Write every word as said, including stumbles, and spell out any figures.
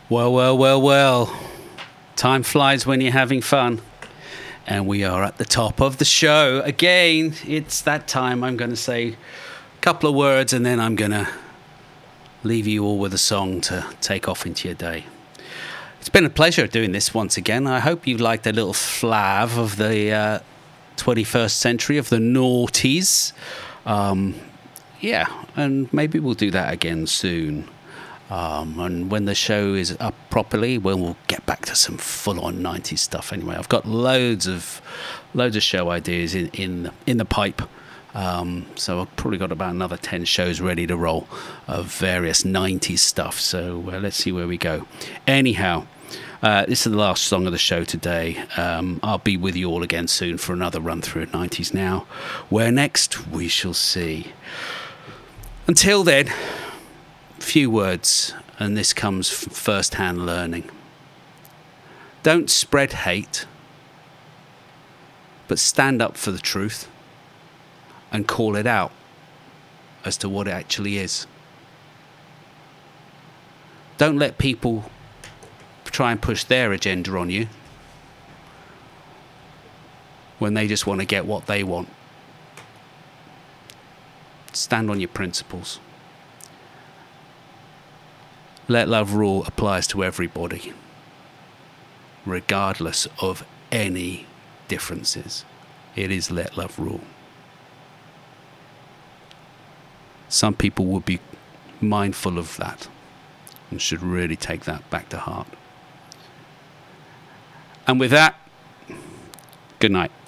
Well, well, well, well. Time flies when you're having fun. And we are at the top of the show. Again, it's that time. I'm going to say a couple of words and then I'm going to leave you all with a song to take off into your day. It's been a pleasure doing this once again. I hope you liked a little flav of the uh, twenty-first century, of the noughties. Um, yeah, and maybe we'll do that again soon. Um, and when the show is up properly, we'll, we'll get back to some full-on nineties stuff. Anyway, I've got loads of loads of show ideas in in, in the pipe. Um, so I've probably got about another ten shows ready to roll of various nineties stuff. So uh, let's see where we go. Anyhow, uh, this is the last song of the show today. Um, I'll be with you all again soon for another run through of nineties Now. Where next, we shall see. Until then, few words, and this comes from first-hand learning. Don't spread hate, but stand up for the truth and call it out as to what it actually is. Don't let people try and push their agenda on you when they just want to get what they want. Stand on your principles. Let love rule applies to everybody, regardless of any differences. It is let love rule. Some people would be mindful of that and should really take that back to heart. And with that, good night.